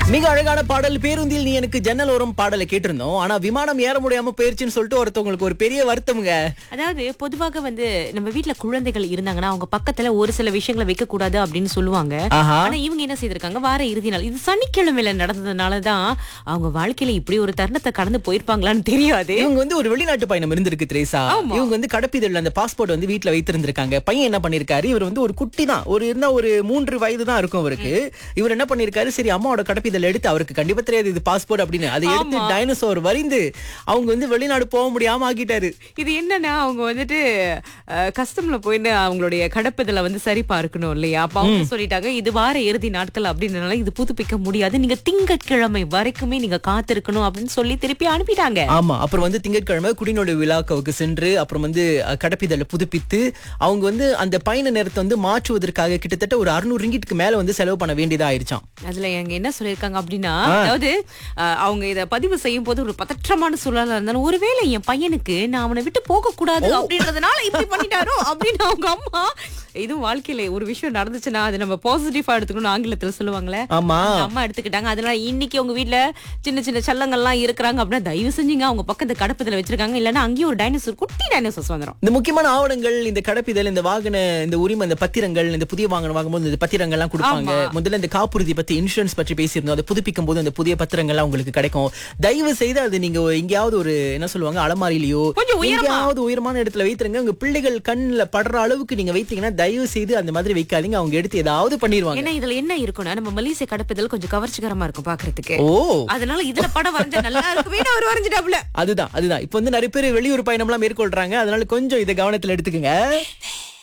மிக அழகான பாடல் பேருந்தில் நீ எனக்கு ஜன்னல் ஓரம் பாடலை கேட்டிருந்தோம். ஆனா விமானம் ஏற முடியாம போயிருச்சுன்னு சொல்லிட்டு ஒருத்தவங்களுக்கு ஒரு பெரிய வருத்தம்ங்க. அதாவது பொதுவாக நம்ம வீட்ல குழந்தைகள் இருந்தாங்கன்னா அவங்க பக்கத்துல ஒரு சில விஷயங்களை வைக்க கூடாது அப்படின்னு சொல்லுவாங்க. ஆஹா. ஆனா இவங்க என்ன செய்திருக்காங்க, வார இறுதி நாள் இது சனிக்கிழமையில நடந்ததுனாலதான் அவங்க வாழ்க்கையில இப்படி ஒரு தருணத்தை கடந்து போயிருப்பாங்களான்னு தெரியாது. இவங்க ஒரு வெளிநாட்டு பயணம் இருந்திருக்கு திரேசா. இவங்க கடப்பிதழ் அந்த பாஸ்போர்ட் வீட்ல வைத்திருந்திருக்காங்க. பையன் என்ன பண்ணிருக்காரு, இவர் ஒரு குட்டி தான், ஒரு 3 வயது தான் இருக்கும் அவருக்கு. இவர் என்ன பண்ணிருக்காரு, சரி அம்மாவோட கடப்பிதழ் எடுத்து, அவருக்கு கண்டிப்பா தெரியாது இது பாஸ்போர்ட் அப்படின்னு, அதை எடுத்து டைனோசர் வரைந்து அவங்க வெளிநாடு போக முடியாம ஆக்கிட்டாரு. இது என்னன்னா அவங்க கஸ்டம்ல போயிட்டு அவங்களுடைய கடப்பிதழை சரி பார்க்கணும் இல்லையா. அப்ப அவங்க சொல்லிட்டாங்க இது வார இறுதி நாட்கள் அப்படின்றனால இது புதுப்பிக்க முடியாது, நீங்க திங்கட்கிழமை வரைக்குமே நீங்க காத்திருக்கணும் அப்படின்னு சொல்லி திருப்பி அனுப்பிட்டாங்க. ஆமா, அப்புறம் திங்கட்கிழமை குடிநோடு விழாவுக்கு சென்று அப்புறம் கடப்பிதழை புதுப்பித்து அவங்க அந்த பயண நேரத்தை மாற்றுவதற்காக கிட்டத்தட்ட ஒரு 600 ரிங்கிட்டுக்கு மேல செலவு பண்ண வேண்டியதா ஆயிருச்சாம். அதுல எங்க என்ன சொல்லிருக்காங்க அப்படின்னா, அதாவது அவங்க இத பதிவு செய்யும் போது ஒரு பதற்றமான சூழலா இருந்தாலும், ஒருவேளை என் பையனுக்கு நான் அவனை விட்டு போக கூடாது அப்படின்றதுனால இப்படி பண்ணிட்டாரோ அப்படின்னு அவங்க அம்மா. இதுவும் வாழ்க்கையில ஒரு விஷயம் நடந்துச்சுன்னா அது நம்ம பாசிட்டிவா எடுத்துக்கணும் ஆங்கிலத்துல சொல்லுவாங்களே. ஆமா, அம்மா எடுத்துக்கிட்டாங்க. அதனால இன்னைக்கு உங்க வீட்ல சின்ன சின்ன செல்லங்கள்லாம் இருக்கிறாங்க அப்படின்னா தயவு செஞ்சுங்க அவங்க பக்கத்து கடப்பத்துல வச்சிருக்காங்க, இல்லன்னா அங்கேயும் ஒரு டைனோசர் குட்டி டைனோசர்ஸ் வந்துடும். இந்த முக்கியமான ஆவணங்கள், இந்த கடப்பிதழ், இந்த வாகன, இந்த உரிமை, இந்த பத்திரங்கள், இந்த புதிய வாகனம் வாங்கும்போது இந்த பத்திரங்கள் எல்லாம் கொடுப்பாங்க. முதல்ல இந்த காப்புறுதி பத்தி, இன்சூரன்ஸ் பற்றி பேசியிருந்தோம். அதை புதுப்பிக்கும் போது அந்த புதிய பத்திரங்கள்லாம் உங்களுக்கு கிடைக்கும். தயவு செய்து அது நீங்க எங்கேயாவது ஒரு என்ன சொல்லுவாங்க அலமாரியிலயோ எங்கேயாவது உயரமான இடத்துல வைத்திருங்க. உங்க பிள்ளைகள் கண்ணுல படுற அளவுக்கு நீங்க வைத்தீங்கன்னா தயவு செய்து அந்த மாதிரி வைக்காதீங்க, அவங்க எடுத்து ஏதாவது பண்ணிடுவாங்க. ஏன்னா இதுல என்ன இருக்குன்னா, நம்ம மலேசிய கடப்பிதழ் கொஞ்சம் கவர்ச்சிகரமா இருக்கும் பாக்குறதுக்கு. அதனால இதுல படம் வரைஞ்சா நல்லா இருக்குமே அவர் வரைஞ்சிட்டாப்ல. அதுதான் இப்ப நிறைய பேர் வெளியூர் பயணம் எல்லாம் மேற்கொள்றாங்க. அதனால கொஞ்சம் இதை கவனத்துல எடுத்துக்கங்க.